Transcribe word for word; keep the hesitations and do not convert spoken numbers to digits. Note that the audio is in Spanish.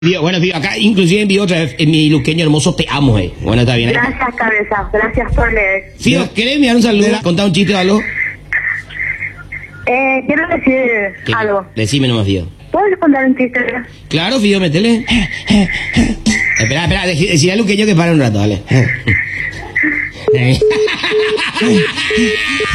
Fío, bueno, Fío, acá inclusive envío otra vez en mi luqueño hermoso, te amo, eh. Bueno, está bien. ¿Eh? Gracias, cabeza. Gracias por leer. Fío, ¿querés enviar un saludo? ¿Contar un chiste o algo? Eh, quiero decir ¿Qué? algo. Decime nomás, Fío. ¿Puedes contar un chiste? Claro, Fío, métele. Espera, espera, decirle al luqueño que pare un rato, dale.